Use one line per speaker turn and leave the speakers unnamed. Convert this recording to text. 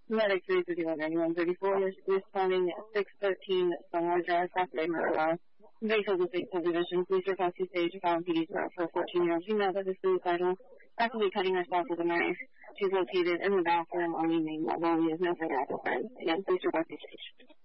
Medic 331-9134 is responding at 613 Stonewall Drive, Southgate, Monroe. Vehicle with vehicle division, police are across the stage, found PD's route for a 14-year-old female that is suicidal, actively cutting herself with a knife. She's located in the bathroom on the main level. We have no further access. Again, police are across the stage.